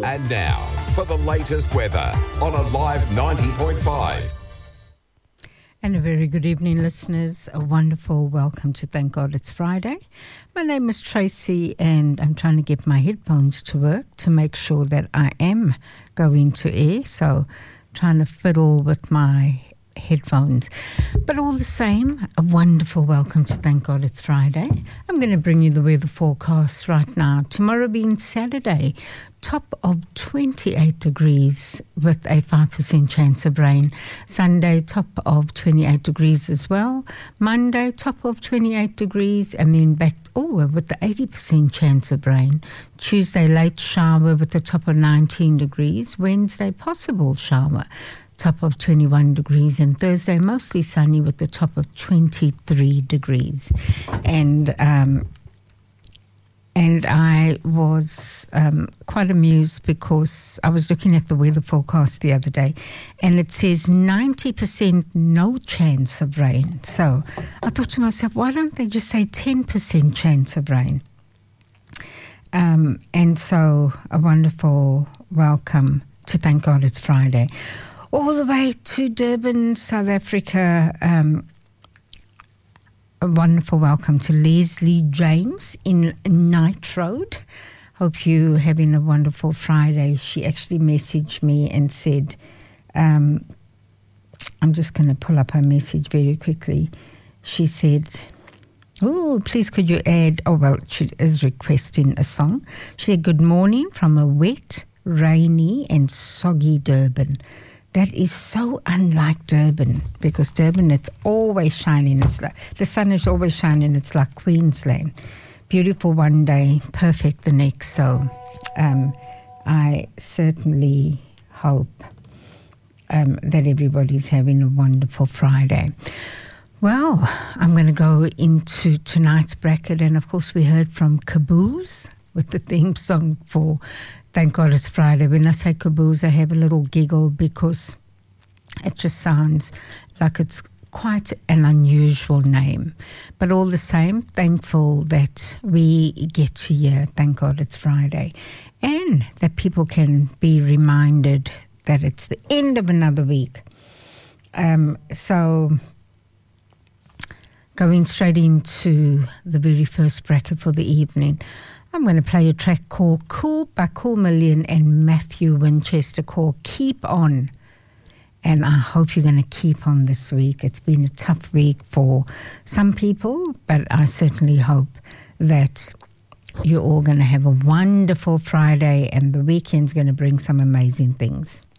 And now, for the latest weather on Alive 90.5. And a very good evening, listeners. A wonderful welcome to Thank God It's Friday. My name is Tracy, and I'm trying to get my headphones to work to make sure that I am going to air. So trying to fiddle with my headphones. But all the same, a wonderful welcome to Thank God It's Friday. I'm going to bring you the weather forecast right now. Tomorrow being Saturday, top of 28 degrees with a 5% chance of rain. Sunday, top of 28 degrees as well. Monday, top of 28 degrees, and then back with the 80% chance of rain. Tuesday, late shower with the top of 19 degrees. Wednesday, possible shower, top of 21 degrees, and Thursday mostly sunny with the top of 23 degrees. And I was quite amused because I was looking at the weather forecast the other day, and it says 90% no chance of rain. So I thought to myself, why don't they just say 10% chance of rain? And so a wonderful welcome to Thank God It's Friday. All the way to Durban, South Africa. A wonderful welcome to Leslie James in Knight Road. Hope you're having a wonderful Friday. She actually messaged me and said, I'm just going to pull up her message very quickly. She said, please could you add, she is requesting a song. She said, good morning from a wet, rainy and soggy Durban. That is so unlike Durban, because Durban, it's always shining. It's like the sun is always shining. It's like Queensland. Beautiful one day, perfect the next. So I certainly hope that everybody's having a wonderful Friday. Well, I'm going to go into tonight's bracket. And, of course, we heard from Caboose with the theme song for Thank God It's Friday. When I say Caboose, I have a little giggle because it just sounds like it's quite an unusual name. But all the same, thankful that we get to hear Thank God It's Friday, and that people can be reminded that it's the end of another week. So going straight into the very first bracket for the evening, I'm going to play a track called Cool by Cool Million and Matthew Winchester called Keep On. And I hope you're going to keep on this week. It's been a tough week for some people, but I certainly hope that you're all going to have a wonderful Friday and the weekend's going to bring some amazing things.